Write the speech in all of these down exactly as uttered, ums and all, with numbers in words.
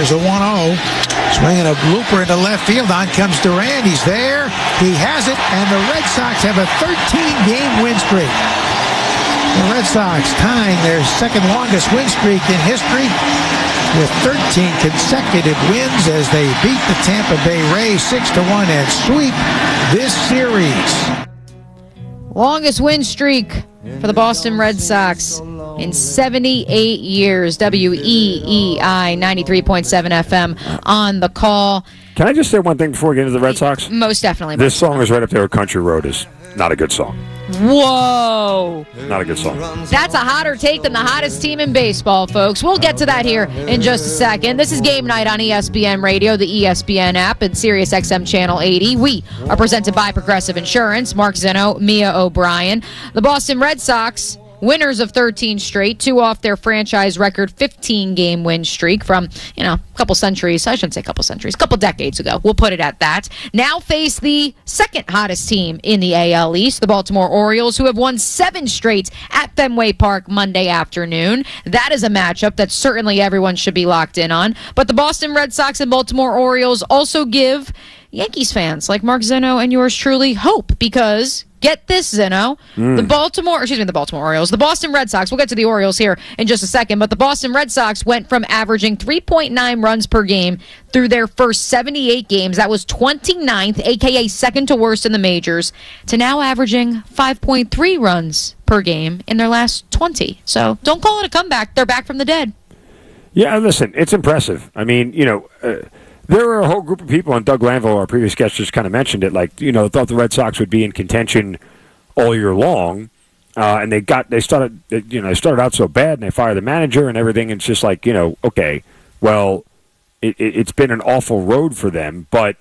Here's a one oh. Swinging a blooper into left field. On comes Duran. He's there. He has it. And the Red Sox have a thirteen-game win streak. The Red Sox tying their second longest win streak in history with thirteen consecutive wins as they beat the Tampa Bay Rays six to one and sweep this series. Longest win streak for the Boston Red Sox in seventy-eight years. W E E I ninety-three point seven F M on the call. Can I just say one thing before we get into the Red Sox? Most definitely. This song is right up there with Country Road. Is not a good song. Whoa. Not a good song. That's a hotter take than the hottest team in baseball, folks. We'll get to that here in just a second. This is Game Night on E S P N Radio, the E S P N app, and Sirius X M Channel eighty. We are presented by Progressive Insurance. Mark Zeno, Mia O'Brien. The Boston Red Sox, winners of thirteen straight, two off their franchise record fifteen-game win streak from, you know, a couple centuries. I shouldn't say a couple centuries, a couple decades ago. We'll put it at that. Now face the second hottest team in the A L East, the Baltimore Orioles, who have won seven straight at Fenway Park Monday afternoon. That is a matchup that certainly everyone should be locked in on. But the Boston Red Sox and Baltimore Orioles also give Yankees fans like Mark Zeno and yours truly hope, because get this, Zeno, mm. the Baltimore, excuse me, the Baltimore Orioles, the Boston Red Sox, we'll get to the Orioles here in just a second, but the Boston Red Sox went from averaging three point nine runs per game through their first seventy-eight games, that was twenty-ninth, aka second to worst in the majors, to now averaging five point three runs per game in their last twenty. So don't call it a comeback. They're back from the dead. Yeah, listen, it's impressive. I mean, you know, uh, there were a whole group of people, and Doug Glanville, our previous guest, just kind of mentioned it, like, you know, thought the Red Sox would be in contention all year long, uh, and they got, they started, you know, they started out so bad, and they fired the manager and everything, and it's just like, you know, okay, well, it, it, it's been an awful road for them, but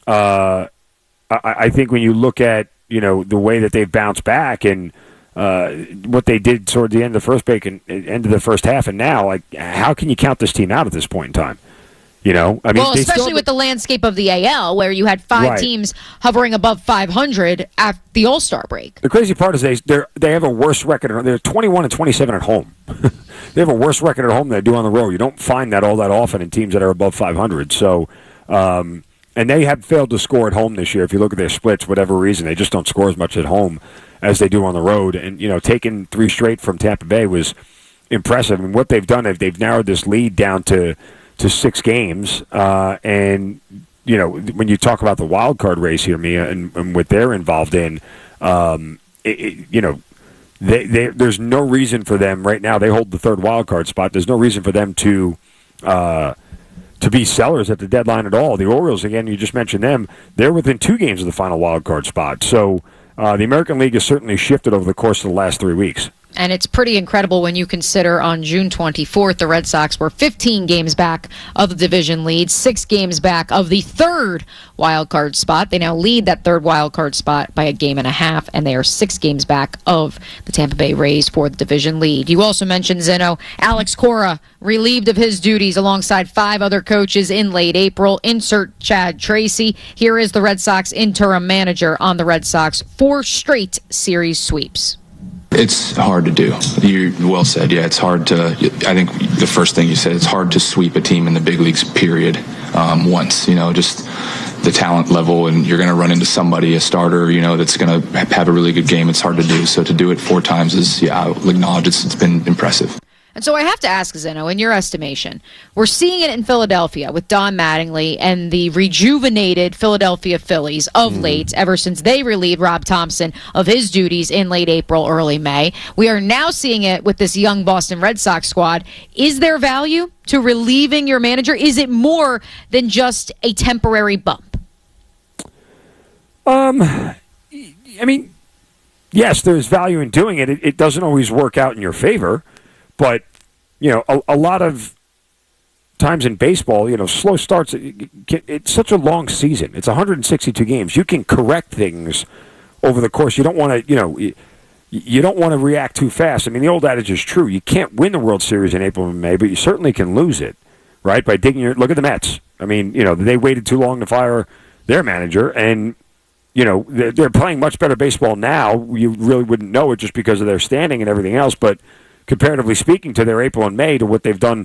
uh, I, I think when you look at, you know, the way that they've bounced back and uh, what they did toward the end of the first break and end of the first half, and now, like, how can you count this team out at this point in time? You know, I mean, well, especially with the landscape of the A L, where you had five right. teams hovering above five hundred at the All-Star break. The crazy part is they they're, they have a worse record. They're twenty-one and twenty-seven at home. They have a worse record at home than they do on the road. You don't find that all that often in teams that are above five hundred. So, um, and they have failed to score at home this year. If you look at their splits, whatever reason, they just don't score as much at home as they do on the road. And, you know, taking three straight from Tampa Bay was impressive. And what they've done, they've, they've narrowed this lead down to to six games, uh, and, you know, when you talk about the wild card race here, Mia, and, and what they're involved in, um, it, it, you know, they, they, there's no reason for them right now. They hold the third wild card spot. There's no reason for them to uh, to be sellers at the deadline at all. The Orioles, again, you just mentioned them. They're within two games of the final wild card spot. So uh, the American League has certainly shifted over the course of the last three weeks. And it's pretty incredible when you consider on June twenty-fourth, the Red Sox were fifteen games back of the division lead, six games back of the third wild card spot. They now lead that third wild card spot by a game and a half, and they are six games back of the Tampa Bay Rays for the division lead. You also mentioned, Zeno, Alex Cora relieved of his duties alongside five other coaches in late April. Insert Chad Tracy. Here is the Red Sox interim manager on the Red Sox. Four straight series sweeps. It's hard to do. You well said. Yeah, it's hard to. I think the first thing you said, it's hard to sweep a team in the big leagues. Period. Um, once, you know, just the talent level, and you're going to run into somebody, a starter, you know, that's going to have a really good game. It's hard to do. So to do it four times is, yeah, I'll acknowledge it's, it's been impressive. And so I have to ask, Zeno, in your estimation, we're seeing it in Philadelphia with Don Mattingly and the rejuvenated Philadelphia Phillies of mm. late, ever since they relieved Rob Thompson of his duties in late April, early May. We are now seeing it with this young Boston Red Sox squad. Is there value to relieving your manager? Is it more than just a temporary bump? Um, I mean, yes, there's value in doing it. It, it doesn't always work out in your favor. But, you know, a, a lot of times in baseball, you know, slow starts, it, it, it's such a long season. It's one hundred sixty-two games. You can correct things over the course. You don't want to, you know, you, you don't want to react too fast. I mean, the old adage is true. You can't win the World Series in April and May, but you certainly can lose it, right, by digging your – look at the Mets. I mean, you know, they waited too long to fire their manager, and, you know, they're, they're playing much better baseball now. You really wouldn't know it just because of their standing and everything else, but – comparatively speaking to their April and May to what they've done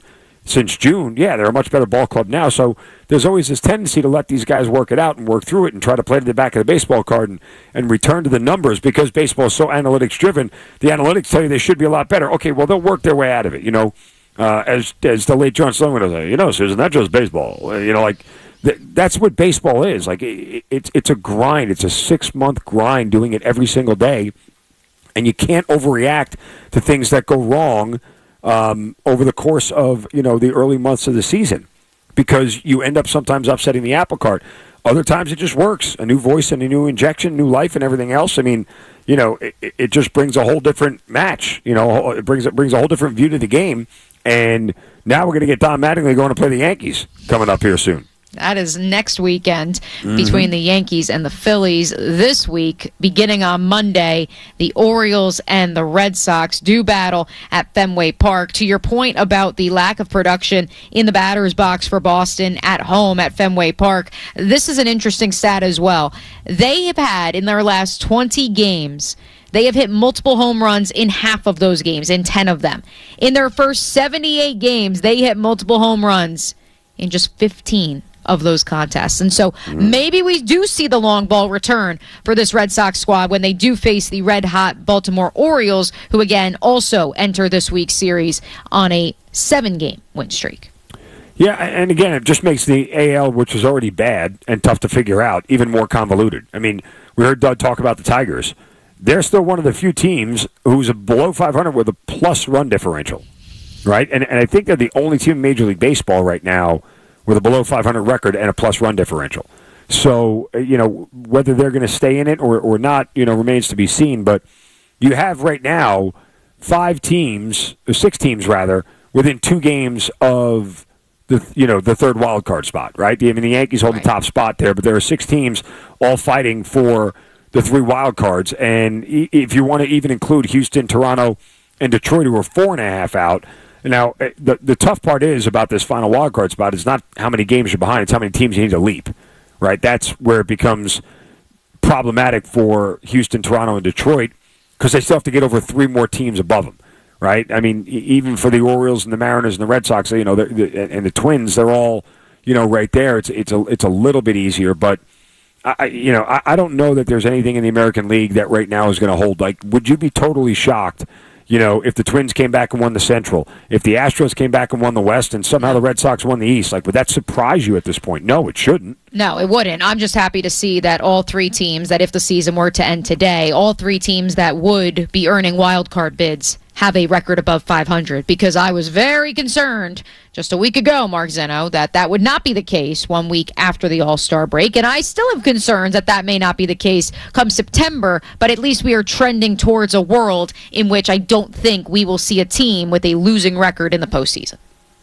since June, yeah, they're a much better ball club now. So there's always this tendency to let these guys work it out and work through it and try to play to the back of the baseball card and, and return to the numbers because baseball is so analytics driven. The analytics tell you they should be a lot better. Okay, well, they'll work their way out of it. You know, uh, as as the late John Sloan would say, you know, Susan, that's just baseball. You know, like th- that's what baseball is. Like it, it's it's a grind. It's a six month grind doing it every single day, and you can't overreact to things that go wrong. Um, over the course of, you know, the early months of the season because you end up sometimes upsetting the apple cart. Other times it just works. A new voice and a new injection, new life and everything else. I mean, you know, it, it just brings a whole different match. You know, it brings it brings a whole different view to the game. And now we're going to get Don Mattingly going to play the Yankees coming up here soon. That is next weekend mm-hmm. between the Yankees and the Phillies. This week, beginning on Monday, the Orioles and the Red Sox do battle at Fenway Park. To your point about the lack of production in the batter's box for Boston at home at Fenway Park, this is an interesting stat as well. They have had, in their last twenty games, they have hit multiple home runs in half of those games, in ten of them. In their first seventy-eight games, they hit multiple home runs in just fifteen of those contests. And so maybe we do see the long ball return for this Red Sox squad when they do face the red-hot Baltimore Orioles, who again also enter this week's series on a seven-game win streak. Yeah, and again, it just makes the A L, which is already bad and tough to figure out, even more convoluted. I mean, we heard Doug talk about the Tigers. They're still one of the few teams who's below five hundred with a plus run differential, right? And, and I think they're the only team in Major League Baseball right now with a below five hundred record and a plus run differential. So, you know, whether they're going to stay in it or, or not, you know, remains to be seen. But you have right now five teams, or six teams rather, within two games of the, you know, the third wild card spot, right? I mean, the Yankees hold right. the top spot there, but there are six teams all fighting for the three wild cards. And if you want to even include Houston, Toronto, and Detroit, who are four and a half out. Now, the the tough part is about this final wild card spot is not how many games you're behind, it's how many teams you need to leap, right? That's where it becomes problematic for Houston, Toronto, and Detroit because they still have to get over three more teams above them, right? I mean, even for the Orioles and the Mariners and the Red Sox, you know, and the Twins, they're all, you know, right there. It's it's a it's a little bit easier, but I, you know, I, I don't know that there's anything in the American League that right now is going to hold. Like, would you be totally shocked? You know, if the Twins came back and won the Central, if the Astros came back and won the West, and somehow the Red Sox won the East, like, would that surprise you at this point? No, it shouldn't. No, it wouldn't. I'm just happy to see that all three teams, that if the season were to end today, all three teams that would be earning wild card bids have a record above five hundred, because I was very concerned just a week ago, Mark Zeno, that that would not be the case one week after the All-Star break, and I still have concerns that that may not be the case come September, but at least we are trending towards a world in which I don't think we will see a team with a losing record in the postseason.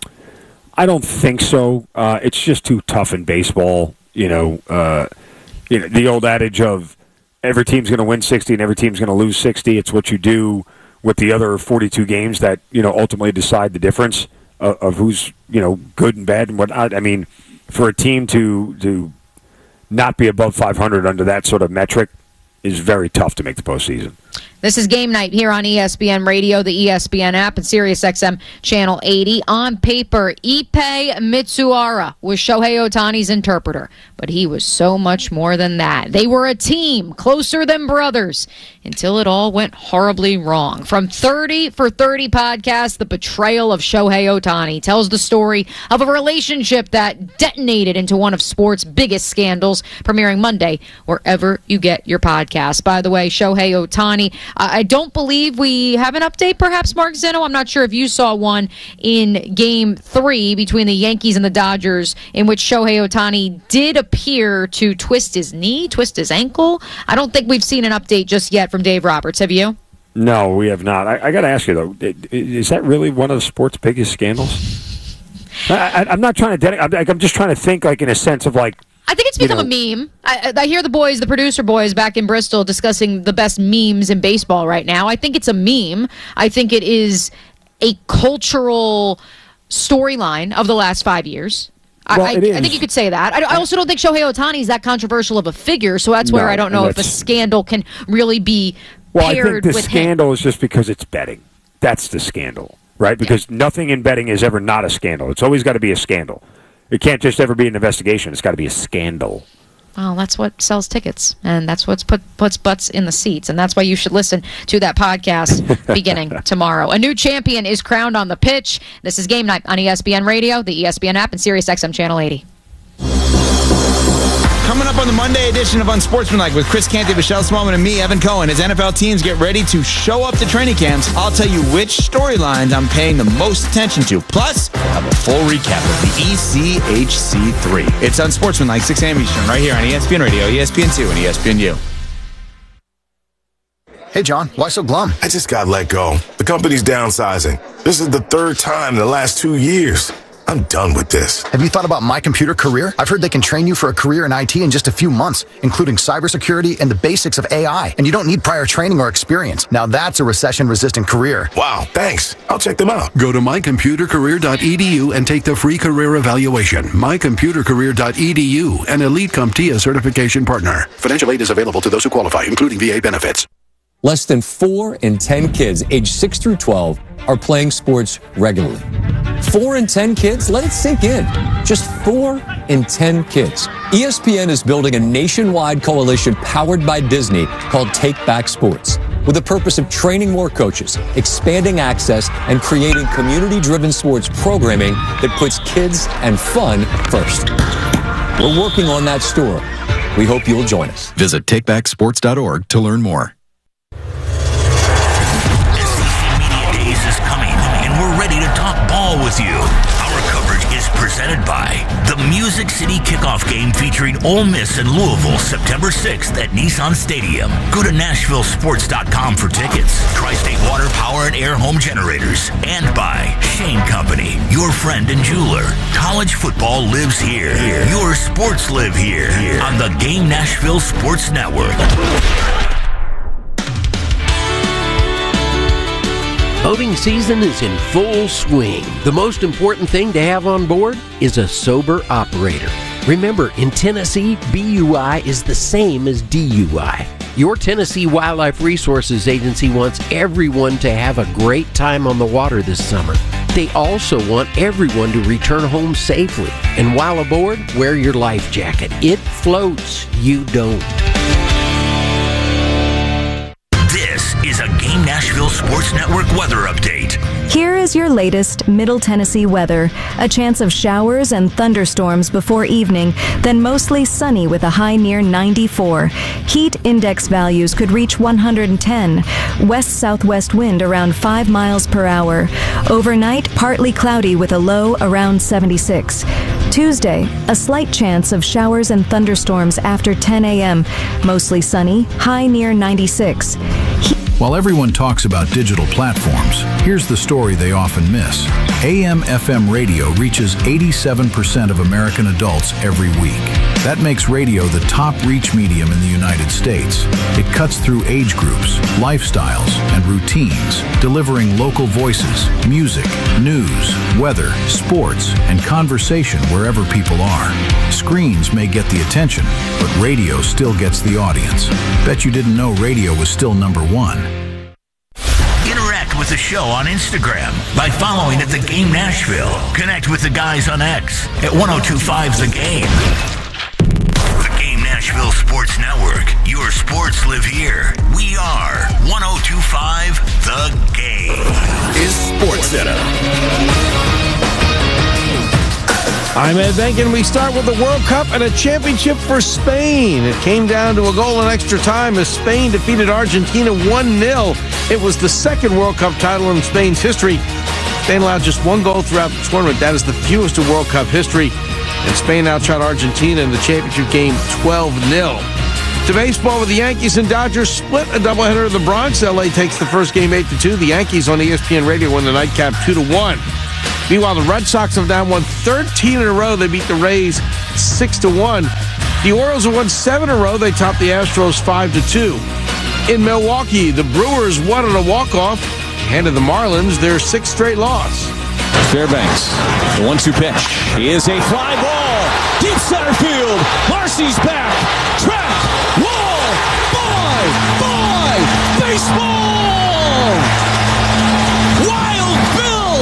I don't think so. Uh, it's just too tough in baseball. You know, uh, you know, the old adage of every team's going to win sixty and every team's going to lose sixty. It's what you do with the other forty-two games that, you know, ultimately decide the difference of, of who's, you know, good and bad and whatnot. I mean, for a team to to not be above five hundred under that sort of metric is very tough to make the postseason. This is Game Night here on E S P N Radio, the E S P N app, and Sirius X M Channel eighty. On paper, Ippei Mitsuhara was Shohei Ohtani's interpreter, but he was so much more than that. They were a team, closer than brothers, until it all went horribly wrong. From thirty for thirty podcast, The Betrayal of Shohei Ohtani tells the story of a relationship that detonated into one of sports' biggest scandals, premiering Monday wherever you get your podcast. By the way, Shohei Ohtani, I don't believe we have an update, perhaps, Mark Zeno. I'm not sure if you saw one in Game three between the Yankees and the Dodgers, in which Shohei Ohtani did appear to twist his knee, twist his ankle. I don't think we've seen an update just yet from Dave Roberts. Have you? No, we have not. I, I got to ask you, though, is that really one of the sport's biggest scandals? I, I, I'm not trying to... Dedic- I'm, I'm just trying to think, like, in a sense of, like, I think it's become you know, a meme. I, I hear the boys, the producer boys back in Bristol, discussing the best memes in baseball right now. I think it's a meme. I think it is a cultural storyline of the last five years. Well, I, I, I think you could say that. I, I also don't think Shohei Ohtani is that controversial of a figure, so that's where no, I don't know if a scandal can really be well, paired with Well, I think the him. scandal is just because it's betting. That's the scandal. right? Because yeah. nothing in betting is ever not a scandal. It's always got to be a scandal. It can't just ever be an investigation. It's got to be a scandal. Well, that's what sells tickets, and that's what put, puts butts in the seats, and that's why you should listen to that podcast beginning tomorrow. A new champion is crowned on the pitch. This is Game Night on E S P N Radio, the E S P N app, and Sirius X M Channel eighty. Coming up on the Monday edition of Unsportsmanlike with Chris Canty, Michelle Smallman, and me, Evan Cohen, as N F L teams get ready to show up to training camps, I'll tell you which storylines I'm paying the most attention to. Plus, I have a full recap of the E C H C three. It's Unsportsmanlike, six a.m. Eastern, right here on E S P N Radio, E S P N two, and E S P N U. Hey, John, why so glum? I just got let go. The company's downsizing. This is the third time in the last two years. I'm done with this. Have you thought about My Computer Career? I've heard they can train you for a career in I T in just a few months, including cybersecurity and the basics of A I. And you don't need prior training or experience. Now that's a recession-resistant career. Wow, thanks. I'll check them out. Go to my computer career dot e d u and take the free career evaluation. my computer career dot e d u, an Elite CompTIA certification partner. Financial aid is available to those who qualify, including V A benefits. Less than four in ten kids aged six through twelve are playing sports regularly. Four in ten kids? Let it sink in. Just four in ten kids. E S P N is building a nationwide coalition powered by Disney called Take Back Sports, with the purpose of training more coaches, expanding access, and creating community-driven sports programming that puts kids and fun first. We're working on that story. We hope you'll join us. Visit take back sports dot org to learn more. Ready to talk ball with you. Our coverage is presented by the Music City Kickoff Game featuring Ole Miss and Louisville September sixth at Nissan Stadium. Go to nashville sports dot com for tickets. Tri-State Water Power and Air Home Generators. And by Shane Company, your friend and jeweler. College football lives here. here. Your sports live here. here on the Game Nashville Sports Network. Boating season is in full swing. The most important thing to have on board is a sober operator. Remember, in Tennessee, B U I is the same as D U I. Your Tennessee Wildlife Resources Agency wants everyone to have a great time on the water this summer. They also want everyone to return home safely. And while aboard, wear your life jacket. It floats, you don't. This is a Game Nashville Sports Network weather update. Here is your latest Middle Tennessee weather. A chance of showers and thunderstorms before evening, then mostly sunny with a high near ninety-four. Heat index values could reach one hundred ten. West-southwest wind around five miles per hour. Overnight, partly cloudy with a low around seventy-six. Tuesday, a slight chance of showers and thunderstorms after ten a.m. Mostly sunny, high near ninety-six. He- While everyone talks about digital platforms, here's the story they often miss. A M F M radio reaches eighty-seven percent of American adults every week. That makes radio the top reach medium in the United States. It cuts through age groups, lifestyles, and routines, delivering local voices, music, news, weather, sports, and conversation wherever people are. Screens may get the attention, but radio still gets the audience. Bet you didn't know radio was still number one. Interact with the show on Instagram by following at The Game Nashville. Connect with the guys on X at ten twenty-five The Game. The Game Nashville Sports Network. Your sports live here. We are ten twenty-five The Game. Is Sports Center. I'm Ed Benkin. We start with the World Cup and a championship for Spain. It came down to a goal in extra time as Spain defeated Argentina one nil. It was the second World Cup title in Spain's history. Spain allowed just one goal throughout the tournament. That is the fewest in World Cup history. And Spain outshot Argentina in the championship game twelve nil. To baseball, with the Yankees and Dodgers split a doubleheader in the Bronx. L A takes the first game eight to two. The Yankees on E S P N Radio win the nightcap two to one. Meanwhile, the Red Sox have now won thirteen in a row. They beat the Rays six to one. The Orioles have won seven in a row. They topped the Astros five to two. In Milwaukee, the Brewers won on a walk-off, handed the Marlins their sixth straight loss. Fairbanks, the one two pitch. He is a fly ball. Deep center field. Marcy's back. Track. Wall. Bye. Bye. Baseball. Wild Bill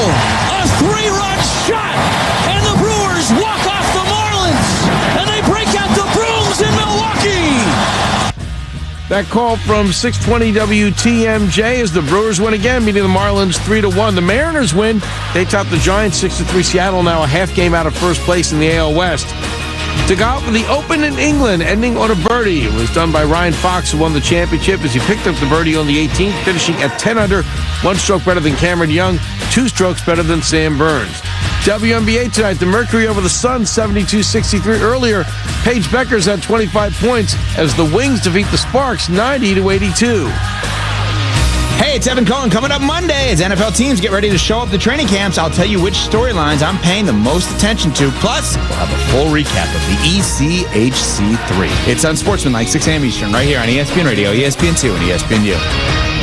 That call from six twenty W T M J as the Brewers win again, beating the Marlins three to one. The Mariners win. They top the Giants six to three. Seattle now a half game out of first place in the A L West. To go out for the Open in England, ending on a birdie. It was done by Ryan Fox, who won the championship as he picked up the birdie on the eighteenth, finishing at ten under, one stroke better than Cameron Young, two strokes better than Sam Burns. W N B A tonight, the Mercury over the Suns, seventy-two sixty-three. Earlier, Paige Beckers had twenty-five points as the Wings defeat the Sparks ninety to eighty-two. Hey, it's Evan Cohen. Coming up Monday as N F L teams get ready to show up to training camps, I'll tell you which storylines I'm paying the most attention to. Plus, we'll have a full recap of the E C H C three. It's Unsportsmanlike, six a.m. Eastern, right here on E S P N Radio, E S P N two, and E S P N U.